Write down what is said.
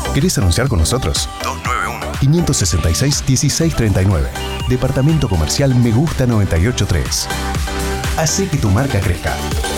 ¿Querés anunciar con nosotros? 291-566-1639. Departamento Comercial Me Gusta 983. Hacé que tu marca crezca.